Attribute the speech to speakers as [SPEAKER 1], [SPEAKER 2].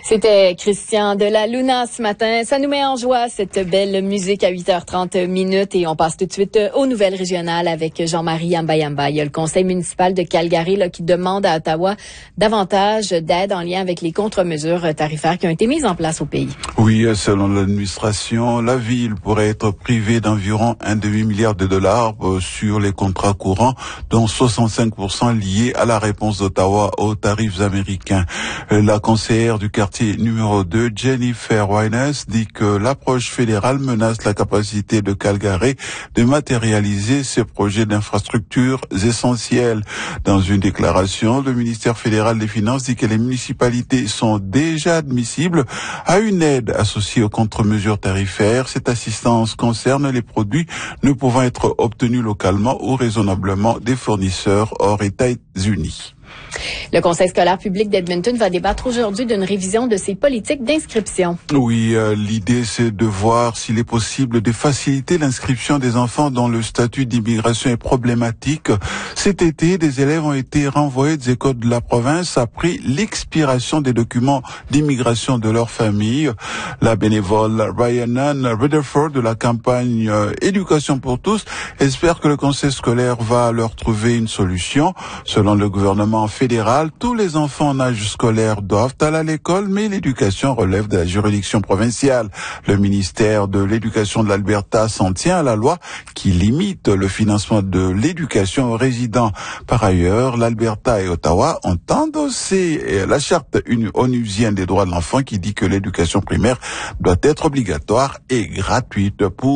[SPEAKER 1] C'était Christian de la Luna ce matin. Ça nous met en joie, cette belle musique à 8h30 et on passe tout de suite aux nouvelles régionales avec Jean-Marie Yamba. Il y a le conseil municipal de Calgary qui demande à Ottawa davantage d'aide en lien avec les contre-mesures tarifaires qui ont été mises en place au pays.
[SPEAKER 2] Oui, selon l'administration, la ville pourrait être privée d'environ un demi-milliard de dollars sur les contrats courants, dont 65% liés à la réponse d'Ottawa aux tarifs américains. La conseillère du quartier numéro 2, Jennifer Wyness, dit que l'approche fédérale menace la capacité de Calgary de matérialiser ses projets d'infrastructures essentiels. Dans une déclaration, le ministère fédéral des Finances dit que les municipalités sont déjà admissibles à une aide associée aux contre-mesures tarifaires. Cette assistance concerne les produits ne pouvant être obtenus localement ou raisonnablement des fournisseurs hors États-Unis.
[SPEAKER 1] Le Conseil scolaire public d'Edmonton va débattre aujourd'hui d'une révision de ses politiques d'inscription.
[SPEAKER 2] Oui, l'idée c'est de voir s'il est possible de faciliter l'inscription des enfants dont le statut d'immigration est problématique. Cet été, des élèves ont été renvoyés des écoles de la province après l'expiration des documents d'immigration de leur famille. La bénévole Rhiannon Rutherford de la campagne Éducation pour tous espère que le Conseil scolaire va leur trouver une solution. Selon le gouvernement fédéral, tous les enfants en âge scolaire doivent aller à l'école, mais l'éducation relève de la juridiction provinciale. Le ministère de l'Éducation de l'Alberta s'en tient à la loi qui limite le financement de l'éducation aux résidents. Par ailleurs, l'Alberta et Ottawa ont endossé la charte onusienne des droits de l'enfant qui dit que l'éducation primaire doit être obligatoire et gratuite pour